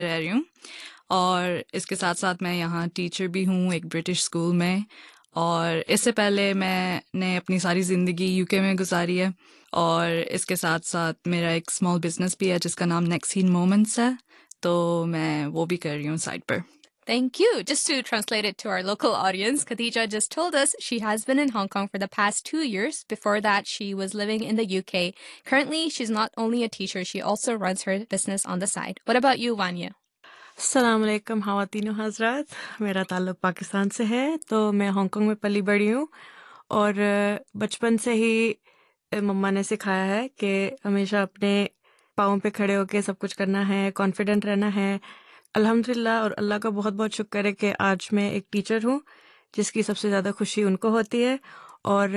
रह रही हूँ और इसके साथ साथ मैं यहाँ टीचर भी हूँ एक ब्रिटिश स्कूल में और इससे पहले मैंने अपनी सारी ज़िंदगी यूके में गुजारी है और इसके साथ साथ मेरा एक स्मॉल बिजनेस भी है जिसका नाम नेक्सीन मोमेंट्स है तो मैं वो भी कर रही हूँ साइड पर Thank you. Just to translate it to our local audience, Khadija just told us she has been in Hong Kong for the past 2 years. Before that, she was living in the UK. Currently, she's not only a teacher, she also runs her business on the side. What about you, Vanya? अस्सलाम वालेकुम ख़वातीनो हज़रात मेरा ताल्लुक़ पाकिस्तान से है तो मैं Hong Kong में पली बड़ी हूँ और बचपन से ही मम्मा ने सिखाया है कि हमेशा अपने पाँव पे खड़े होके सब कुछ करना है कॉन्फिडेंट रहना है अल्हम्दुलिल्लाह और अल्लाह का बहुत बहुत शुक्र है कि आज मैं एक टीचर हूँ जिसकी सबसे ज़्यादा खुशी उनको होती है और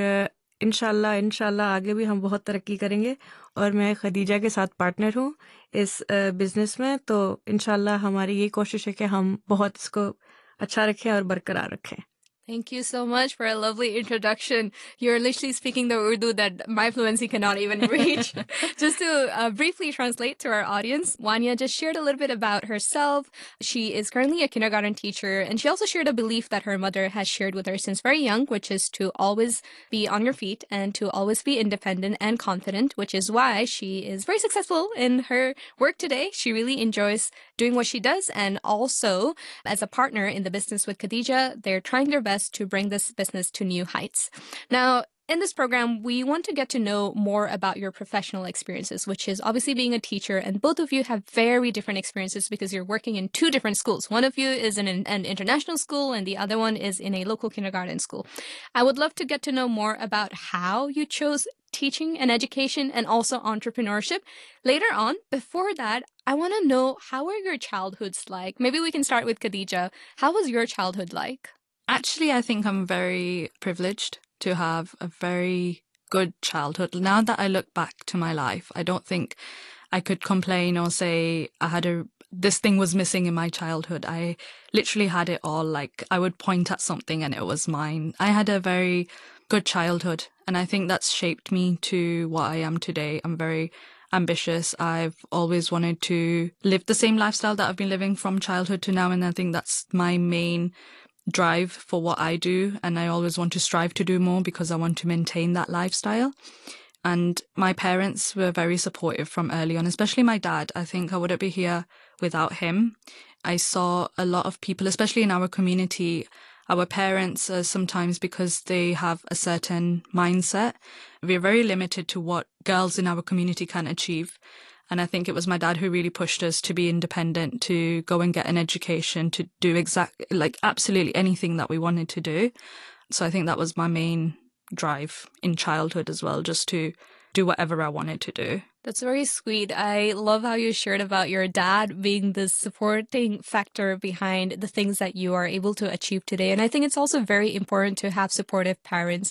इंशाल्लाह आगे भी हम बहुत तरक्की करेंगे और मैं खदीजा के साथ पार्टनर हूँ इस बिज़नेस में तो इंशाल्लाह हमारी ये कोशिश है कि हम बहुत इसको अच्छा रखें और बरकरार रखें Thank you so much for a lovely introduction. You're literally speaking the Urdu that my fluency cannot even reach. Just to briefly translate to our audience, Wanya just shared a little bit about herself. She is currently a kindergarten teacher, and she also shared a belief that her mother has shared with her since very young, which is to always be on your feet and to always be independent and confident, which is why she is very successful in her work today. She really enjoys doing what she does, and also as a partner in the business with Khadija, they're trying their best to bring this business to new heights. Now, in this program, we want to get to know more about your professional experiences, which is obviously being a teacher. And both of you have very different experiences because you're working in two different schools. One of you is in an international school and the other one is in a local kindergarten school. I would love to get to know more about how you chose teaching and education and also entrepreneurship later on. Before that, I want to know, how were your childhoods like? Maybe we can start with Khadija. How was your childhood like? Actually, I think I'm very privileged to have a very good childhood. Now that I look back to my life, I don't think I could complain or say this thing was missing in my childhood. I literally had it all. Like, I would point at something and it was mine. I had a very good childhood, and I think that's shaped me to what I am today. I'm very ambitious. I've always wanted to live the same lifestyle that I've been living from childhood to now, and I think that's my main drive for what I do, and I always want to strive to do more because I want to maintain that lifestyle. And my parents were very supportive from early on, especially my dad. I think I wouldn't be here without him. I saw a lot of people, especially in our community, our parents, sometimes because they have a certain mindset, we're very limited to what girls in our community can achieve. And I think it was my dad who really pushed us to be independent, to go and get an education, to do absolutely anything that we wanted to do. So I think that was my main drive in childhood as well, just to do whatever I wanted to do. That's very sweet. I love how you shared about your dad being the supporting factor behind the things that you are able to achieve today. And I think it's also very important to have supportive parents.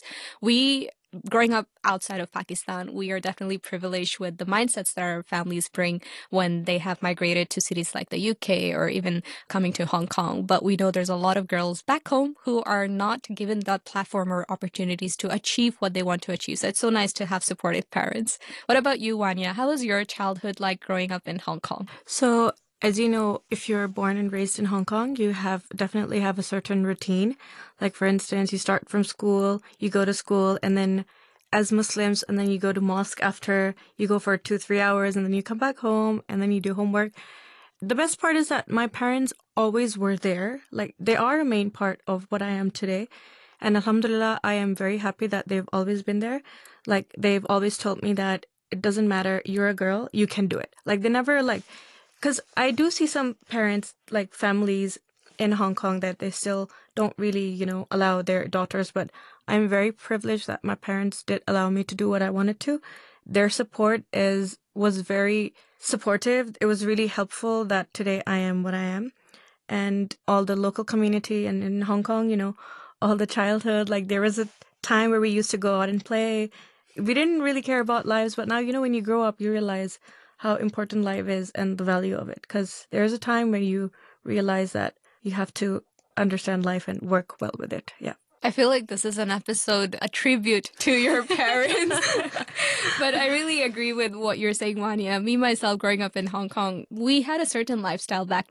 Growing up outside of Pakistan, we are definitely privileged with the mindsets that our families bring when they have migrated to cities like the UK or even coming to Hong Kong. But we know there's a lot of girls back home who are not given that platform or opportunities to achieve what they want to achieve. So it's so nice to have supportive parents. What about you, Wanya? How was your childhood like growing up in Hong Kong? So, as you know, if you're born and raised in Hong Kong, you definitely have a certain routine. Like, for instance, you start from school, you go to school, and then as Muslims, and then you go to mosque after, you go for 2-3 hours, and then you come back home, and then you do homework. The best part is that my parents always were there. Like, they are a main part of what I am today. And alhamdulillah, I am very happy that they've always been there. Like, they've always told me that it doesn't matter, you're a girl, you can do it. Like, they never, because I do see some parents, like families in Hong Kong, that they still don't really, allow their daughters. But I'm very privileged that my parents did allow me to do what I wanted to. Their support was very supportive. It was really helpful that today I am what I am. And all the local community and in Hong Kong, all the childhood, like there was a time where we used to go out and play. We didn't really care about lives, but now, when you grow up, you realize how important life is and the value of it. Because there's a time when you realize that you have to understand life and work well with it. Yeah. I feel like this is an episode, a tribute to your parents. But I really agree with what you're saying, Wanya. Me, myself, growing up in Hong Kong, we had a certain lifestyle back